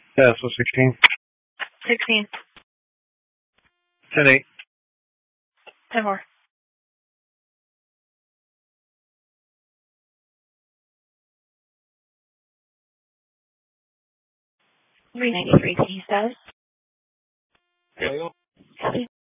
Yeah, so 16. 16. 10-8. 10 more. $393. Can you status? Yeah.